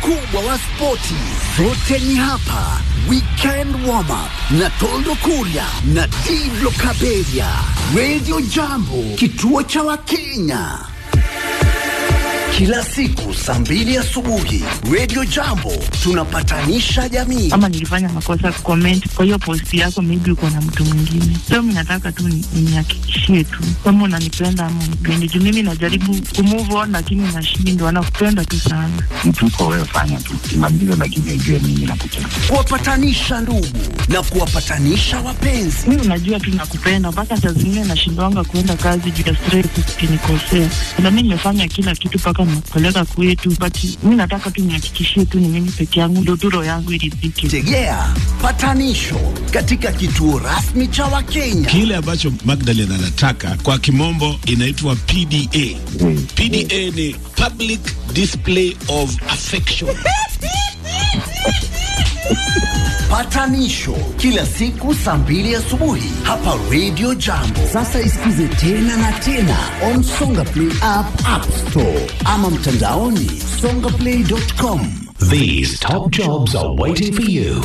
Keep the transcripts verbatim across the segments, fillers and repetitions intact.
mkubwa wa spoti zote ni hapa. Weekend warm up na Toldo Kuria na Diblo Kaberia. Radio Jambo, kituo cha Wakenya. Kila siku saa mbili asubuhi Radio Jambo tunapatanisha jamii. Ama nilifanya makosa comment kwa hiyo post yako, maybe uko na mtu mwingine. Leo mimi nataka tu nihakikishie tu kama unanipenda ama unipendi. Juu mimi najaribu kumove on lakini nashindwa. Nakupenda tu sana. Mtu uko wewe, fanya tu kimaliza, lakini ujue mimi nakupenda. Kuwapatanisha ndugu na kuwapatanisha wapenzi. Mimi unajua tu nakupenda, mpaka saa zingine nashindwanga kuenda kazi juu ya stress ukinikosea. Na mimi nimefanya kila kitu paka nakupeleka kwetu, but mimi nataka tu nihakikishie tu ni mimi peke yangu ndio duro yangu iridhike. Tegea patanisho katika kituo rasmi cha Wakenya. Kile ambacho Magdalena anataka kwa kimombo inaitwa P D A. Mm. P D A ni public display of affection. Patanisho kila siku saa mbili asubuhi hapa Radio Jambo. Sasa isikize tena na tena on Songa Play app, App Store ama mtandaoni songa play dot com. These top jobs are waiting for you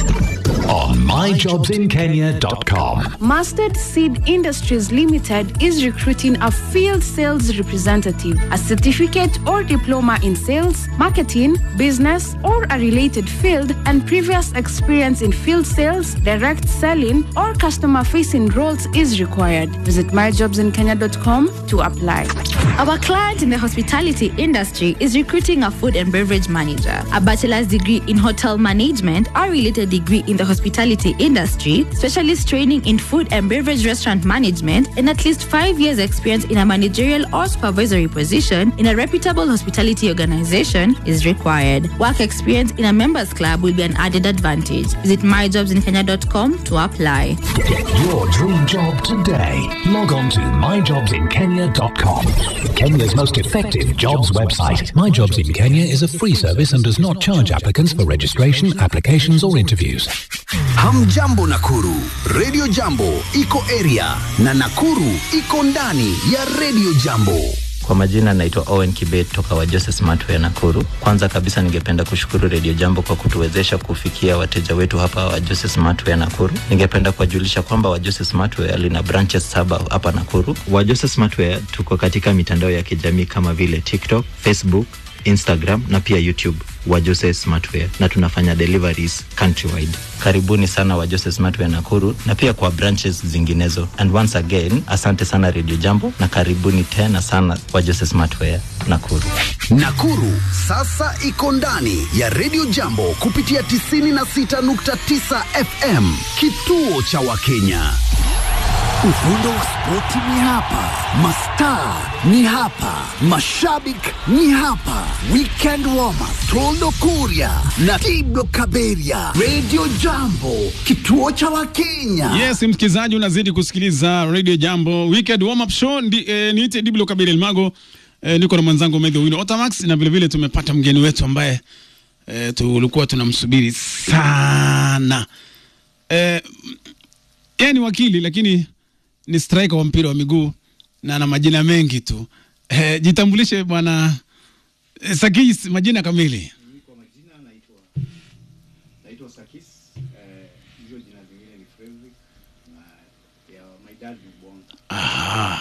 on my jobs in kenya dot com. Mustard Seed Industries Limited is recruiting a field sales representative, a certificate or diploma in sales, marketing, business, or a related field, and previous experience in field sales, direct selling, or customer-facing roles is required. Visit my jobs in kenya dot com to apply. Our client in the hospitality industry is recruiting a food and beverage manager, a bachelor's degree in hotel management, a related degree in the hospitality industry, specialist training in food and beverage restaurant management, and at least five years experience in a managerial or supervisory position in a reputable hospitality organization is required. Work experience in a members club will be an added advantage. Visit my jobs in kenya dot com to apply. Get your dream job today. Log on to my jobs in kenya dot com. Kenya's most effective jobs website. My Jobs in Kenya is a free service and does not charge applicants for registration, applications or interviews. Hamjambo Nakuru, Radio Jambo iko area na Nakuru iko ndani ya Radio Jambo. Kwa majina naitwa Owen Kibet toka wa Joseph Smartwear Nakuru. Kwanza kabisa ningependa kushukuru Radio Jambo kwa kutuwezesha kufikia wateja wetu hapa wa Joseph Smartwear Nakuru. Ningependa kuwajulisha kwamba wa Joseph Smartwear lina branches saba hapa Nakuru. Wa Joseph Smartwear tuko katika mitandao ya kijamii kama vile TikTok, Facebook, Instagram na pia YouTube wa Joseph Smartwear, na tunafanya deliveries countrywide. Karibuni sana wa Joseph Smartwear Nakuru na pia kwa branches zinginezo. And once again, asante sana Radio Jambo na karibuni tena sana wa Joseph Smartwear Nakuru. Nakuru sasa iko ndani ya Radio Jambo kupitia tisini na sita nukta tisa F M, kituo cha Wakenya. Ufundo wa spoti ni hapa, mastaa ni hapa, mashabik ni hapa. Weekend warm up, Toldo Kuria na Diblo Kaberia. Radio Jambo, kituo cha Wakenya. Yes, msikizaji unazidi kusikiliza Radio Jambo Weekend warm up show. Ndi, eh, niite Diblo Kaberia Elmago. Eh, niko na mwanzangu Medho Wino Otamax, na vile vile tumepata mgeni wetu ambaye eh, tulikuwa tunamsubiri sana. Eh, yeye ni wakili lakini ni striker wa mpira wa miguu na ana majina mengi tu. Eh, jitambulishe bwana eh, Sakis, majina kamili. Kwa majina naitwa naitwa Sakis, eh hiyo jina lingine ni Frederick na ya my dad ni Bonga. Ah.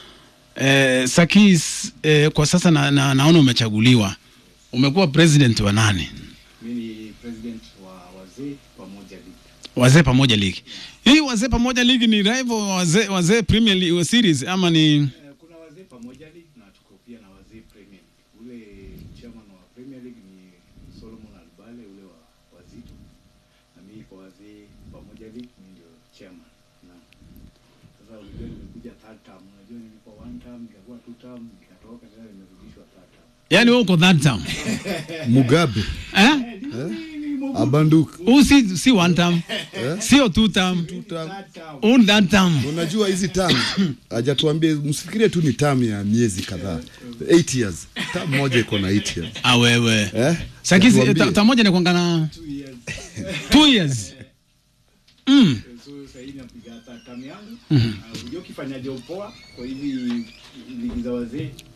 Eh, Sakis, eh, kwa sasa na, na, naona umechaguliwa. Umekuwa president wa nani? Mimi ni president wa Wazee Pamoja League. Wazee Pamoja League. Hii Wazee Pamoja League ni rival wa Wazee Wazee Premier League series ama ni eh, kuna Wazee Pamoja League na tuko pia na Wazee Premier League. Ule chairman wa Premier League ni Solomon Albale ule wa Wazito. Na mimi kwa Wazee Pamoja League ni ndio chairman. Na sasa unajua nimekuja third term. Unajua nilikuwa one term, nikakuwa two term, nikatoka tena nimerudishwa third term. Yaani wewe uko third term. Mugabe. Eh? Eh? Abanduka. Usi si one term. Eh? Sio two term. Two term. Un that term. Unajua hizi term hajatuambia, msifikirie tu ni term ya miezi kadhaa. eight years. Term moja iko na eight years. Ah wewe. Eh? Sakisi term moja ni kuangana two years. two years. Mm. So sasa hivi napiga term yangu. Unajua ukifanya job poa kwa hivi ligi za wazee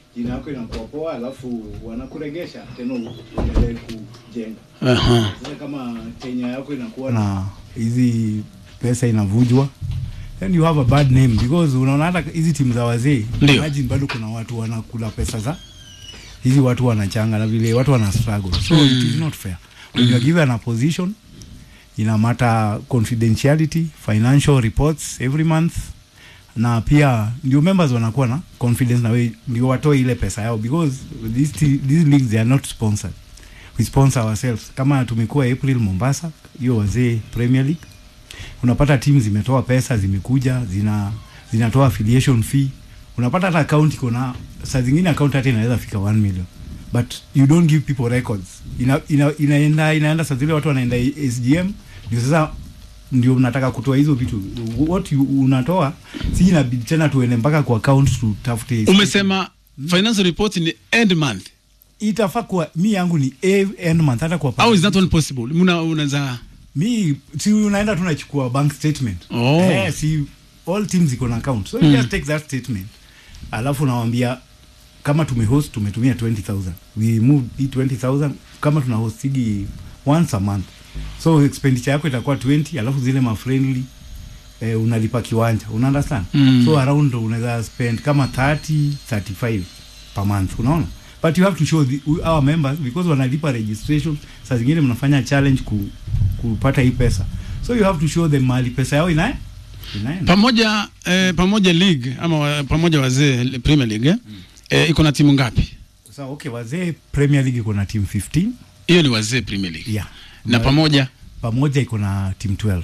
jina yako inakuwa poa, alafu wanakuregesha tena uendelee kujenga. Aha. Sasa kama Kenya yako inakuwa na hizi pesa inavujwa, then you have a bad name because unaona hata hizi timu za wazee, imagine bado kuna watu wanakula pesa za hizi watu wanachanga na vile watu wana struggle. So mm. it is not fair. When mm. you are given a position, ina matter confidentiality, financial reports every month, na pia ndio members wanakuwa na confidence na we ndio watoe ile pesa yao, because these these leagues they are not sponsored. We sponsor ourselves. Kama tumekuwa April Mombasa, hiyo wazee Premier League, unapata teams zimetoa pesa, zimekuja zina zinatoa affiliation fee. Unapata hata account iko na saa zingine account hata inaweza fika one million, but you don't give people records. Ina, ina, inaenda inaenda saa zile watu wanaenda S G M, ndio sasa ndio unataka kutoa hizo vitu. What you unatoa si inabidi tena tuende mpaka kwa account tutafute. Umesema hmm? Financial report ni end month. Itafaa kwa mi yangu ni end month hata kwa. How is that one possible? Muna unaweza mi si unaenda tunachukua bank statement. Oh. Eh, si all teams iko na account. So you mm. just take that statement. Alafu nawaambia kama tumehost tumetumia twenty thousand. We move the twenty thousand kama tuna hostigi once a month. So expenditure yako itakuwa twenty, alafu zile ma friendly eh, unalipa kiwanja. Una understand? Mm. So around unaweza spend kama thirty, thirty-five per month, unaona? But you have to show the, our members because wanalipa registration. Saa zingine mnafanya challenge ku kupata hii pesa. So you have to show them mali pesa yao ina inaenda. Pamoja eh, pamoja league ama wa, pamoja wazee Premier League eh, mm. eh iko na timu ngapi? Sasa okay, wazee Premier League iko na timu fifteen. Hiyo ni wazee Premier League. Yeah. Na pamoja pamoja iko na timu twelve.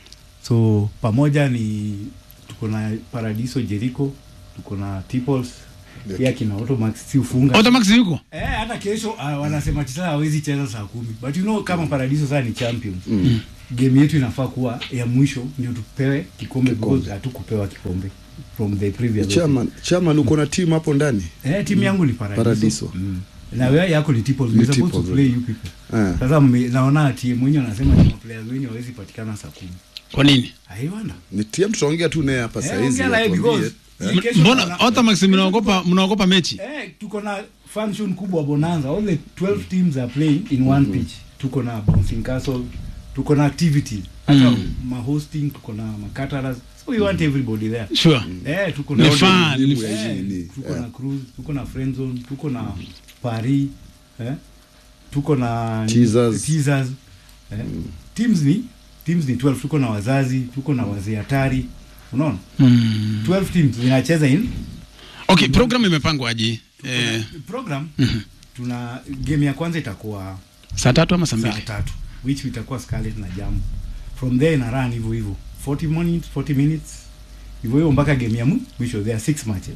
So pamoja ni tuko na Paradiso Jericho, tuko na Tiples, yeah. Pia kina Automax si ufunga. Automax yuko? Eh, hata kesho uh, wanasema tisa hawezi cheza saa kumi. But you know kama Paradiso sasa ni champions. Mm. Game yetu inafaa kuwa ya mwisho ndio tupewe kikombe, because hatukupewa kikombe from the previous. Chairman, chairman uko na team hapo ndani? Eh, timu yangu ni Paradiso. Paradiso. Mm. Na wewe yako ni Tiples, we supposed to play you people. Sasa naona team mwenyewe anasema ni players wenyewe hawezi patikana saa kumi. Kwa nini? Haiwana. Ni team tutaongea tu naye hapa saa hizi. Mbona Automax mnaogopa mnaogopa mechi? Eh, tuko na function kubwa bonanza. All the twelve teams are playing in one pitch. Tuko na bouncing castle, tuko na activities, hata mm. ma hosting, tuko na makataras. So we want everybody there. Sure. Eh, tuko na fun, eh, tuko na cruise, tuko na friend zone, tuko na Paris, eh? Tuko na teasers. teasers. Eh? Mm. Teams ni teams ni twelve, tuko na wazazi, tuko na wazee hatari. Unaona? Mm. twelve teams zinacheza in. Okay, program imepangwa aje? Eh, program mm-hmm. Tuna game ya kwanza itakuwa saa tatu ama saa mbili? Saa tatu, which itakuwa Scarlet na Jambo. From there na run hivyo hivyo forty minutes, forty minutes hivyo hivyo mpaka game ya mwisho. There are six matches.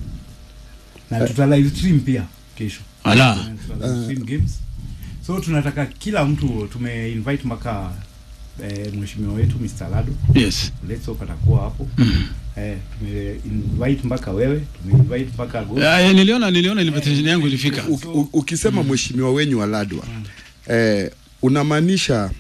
Na tuta live stream pia kesho. Ala. Uh, stream games. So tunataka kila mtu, tume invite mpaka eh, mheshimiwa wetu Mister Lado. Yes. Let's hope atakuwa hapo. Mm. Eh, tume invite mpaka wewe, tume invite mpaka go. Eh, niliona niliona invitation yangu ilifika. Ukisema mheshimiwa wenyu wa Ladwa, eh, unamaanisha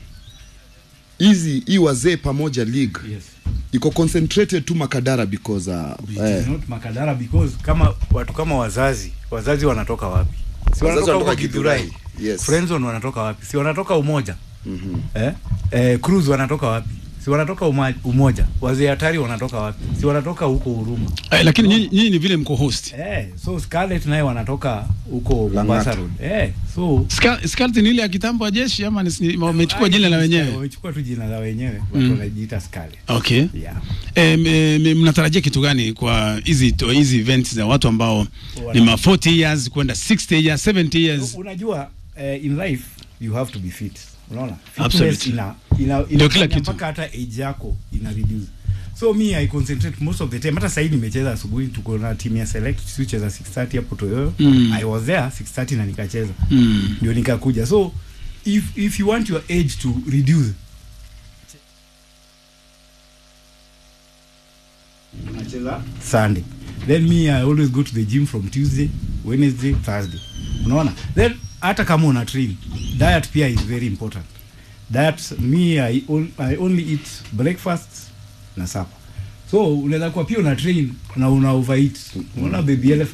hizi hii wazee pamoja league. Yes. Iko concentrated tu Makadara because uh, eh. not Makadara because kama watu kama wazazi, wazazi wanatoka wapi? Si wanatoka kwa Githurai. Yes. Friendzone wanatoka wapi? Si wanatoka Umoja. Mhm. Eh? Eh, Cruise wanatoka wapi? Si wanatoka uma, Umoja. Wazee hatari wanatoka wapi? Si wanatoka huko Huruma. Eh, lakini nyinyi nyinyi ni vile mko host. Eh, so Scarlet naye wanatoka huko Mombasa Road. Eh, so Scar Scarlet ni ile ya kitambo ya jeshi ama wamechukua jina la wenyewe? Wamechukua tu jina la wenyewe, watu mm. wanajiita Scarlet. Okay. Yeah. Eh, mnatarajia kitu gani kwa hizi hizi events za watu ambao oh, ni ma forty years kwenda sixty years, seventy years? Unajua uh, in life you have to be fit. Unaona? Absolutely. Ina ina, ina kila kitu mpaka hata age yako ina reduce. So me I concentrate most of the time. Hata sasa hivi nimecheza asubuhi, tuko na team ya select tucheza six thirty hapo Toyo. Mm. I was there six thirty na nikacheza. Mm. Ndio nikakuja. So if if you want your age to reduce, unacheza Sunday. Then me I always go to the gym from Tuesday, Wednesday, Thursday. Unaona? Then hata kama una train, diet pia is very important. That me I, on, I only eat breakfast na supper. So unaweza kuwa pia una train na una overeat. Unaona baby elephant.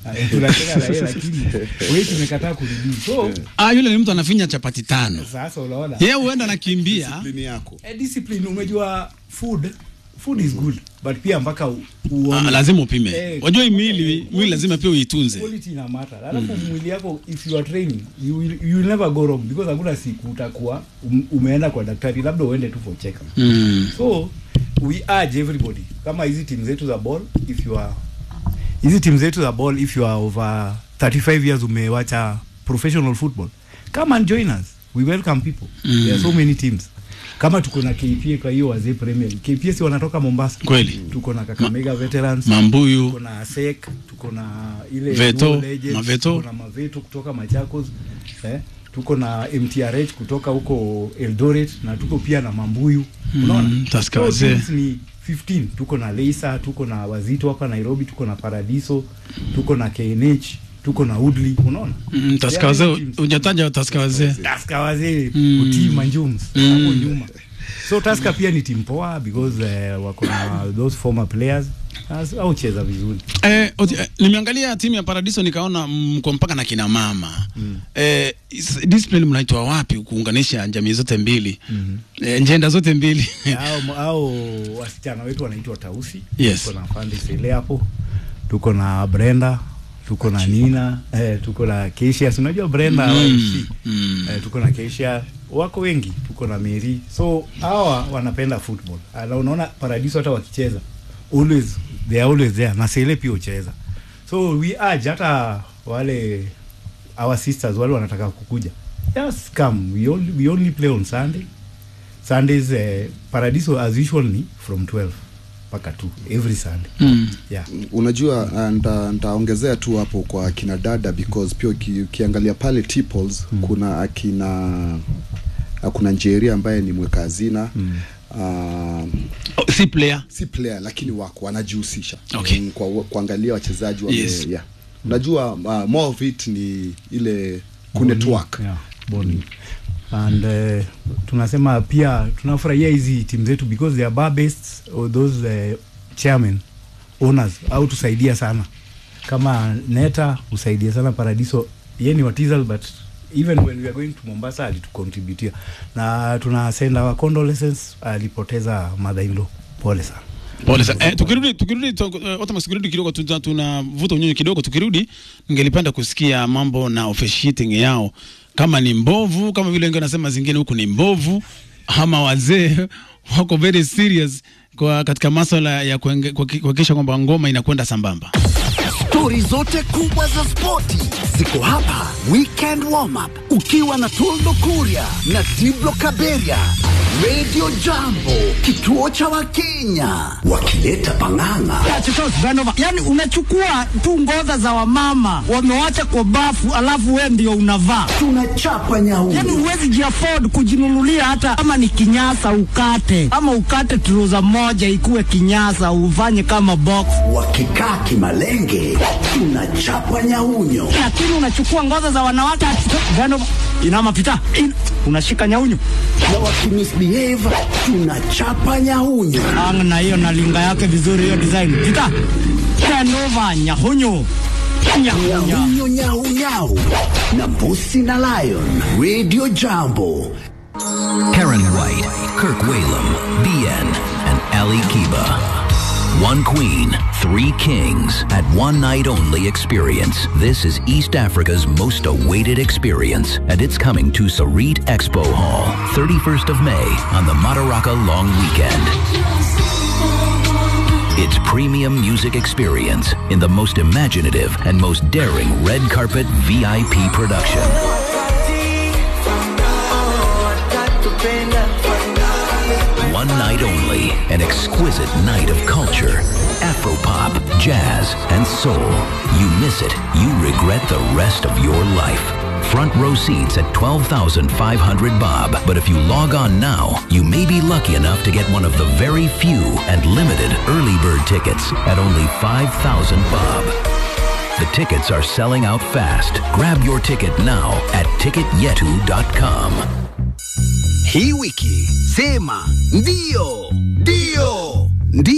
tunacheka na yeye lakini wewe tumekataa kurudi. So ah, yule ni mtu anafinya chapati tano. Sasa unaona. Yeye huenda anakimbia. Discipline yako. Eh, discipline umejua food food is good but pia mpaka uone. Ah, lazima upime. Unajua eh, mwili mwili lazima pia uitunze. Quality ina matter. Alafu mm. mwili yako if you are training you will, you will never go wrong because hakuna siku utakuwa um, umeenda kwa daktari labda uende tu for check up. Mm. So we urge everybody kama hizi team zetu za ball if you are hizi team zetu za ball if you are over thirty-five years umewacha professional football come and join us, we welcome people. Mm. There are so many teams kama tuko na K P A kwa hiyo wazee Premier League. K P A si wanatoka Mombasa kweli, tuko na Kakamega Ma, Veterans Mambuyu, tuko na A S E C, tuko na ile Veto, Maveto, tuko na Maveto kutoka Machakos, eh tuko na M T R H kutoka huko Eldoret na tuko pia na Mambuyu. Unaona? Mm, Taskawaze so, ni fifteen, tuko na Leisa, tuko na Wazito hapa Nairobi, tuko na Paradiso, tuko na K N H, tuko na Woodley, unaona? Mm, Taskawaze unjataja Taskawaze. Taskawaze mm. Uti Manjums mm. hapo nyuma. So Taska pia ni team poa because uh, wako na those former players au cheza vizuri. Eh, oti, eh, nimeangalia timu ya Paradiso nikaona mko mpaka na kina mama. Mm. Eh, discipline mnaitoa wapi kuunganisha jamii zote mbili? Mm -hmm. Eh, njenda zote mbili. Au au wasichana wetu wanaitwa Tausi. Yes. Tuko na Fandi Sele hapo. Tuko na Brenda, tuko na Nina, eh, tuko na Keisha, unajua Brenda mm. wa mm. eh, tuko na Keisha, wako wengi, tuko na Mary. So hawa wanapenda football. Ala unaona Paradiso hata wakicheza always they are always there na Sele pia ucheza. So we urge hata wale our sisters wale wanataka kukuja, just come. We only we only play on Sunday. Sundays uh, Paradiso as usual ni from twelve mpaka two every Sunday. Mm. Yeah. Unajua nitaongezea tu hapo kwa kina dada because pia ukiangalia pale Tiples mm. kuna akina kuna Nigeria ambaye ni mweka hazina. Mm. Uh, oh, si player si player lakini wako wanajihusisha okay. um, kwa kuangalia wachezaji wame yes. yeah. Unajua uh, more of it ni ile ku network yeah bonding and uh, tunasema pia tunafurahia hizi team zetu because they are bar based or those uh, chairman owners au tusaidia sana kama Neta usaidia sana Paradiso yeye ni watizal but even when we are going to Mombasa alitucontribute na tuna send our condolences, alipoteza mother-in-law. Pole sana. Pole sana. Eh, tukirudi tukirudi hata tukirudi kidogo tunavuta unyonyo kidogo tukirudi ningelipenda kusikia mambo na officiating yao kama ni mbovu kama vile wengine wanasema zingine huku ni mbovu ama wazee wako very serious kwa katika masuala ya kuhakikisha kwamba ngoma inakwenda sambamba. Stori zote kubwa za spoti ziko hapa. Weekend warm up ukiwa na Toldo Kuria na Diblo Kaberia. Radio Jambo, kituo cha Wakenya, wakileta pang'ang'a. Yani unachukua tu ngoza za wamama wamewacha kwa bafu alafu wewe ndio unavaa. Tunachapa nyau. Yani huwezi jiafford kujinunulia hata kama ni kinyasa ukate ama ukate trouser moja ikuwe kinyasa ufanye kama box. Wakikaa kimalenge tunachapa nyaunyo. Lakini unachukua ngoza za wanawake gano inama pita in, unashika nyaunyo. Na wakimisbehave tunachapa nyaunyo. Ang na hiyo na linga yake vizuri hiyo design. Pita. Kanova nyaunyo. Nyaunyo nyau nyau. Na Mbusi na Lion. Radio Jambo. Karen White, Kirk Whalum, B N, and Ali Kiba. One queen, three kings at one night only experience. This is East Africa's most awaited experience, and it's coming to Sarit Expo Hall, thirty-first of May on the Madaraka Long Weekend. It's premium music experience in the most imaginative and most daring red carpet V I P production. One night only, an exquisite night of culture, Afropop, jazz, and soul. You miss it, you regret the rest of your life. Front row seats at twelve thousand five hundred bob, but if you log on now, you may be lucky enough to get one of the very few and limited early bird tickets at only five thousand bob. The tickets are selling out fast. Grab your ticket now at ticket yetu dot com. Hii wiki sema ndio ndio ndio.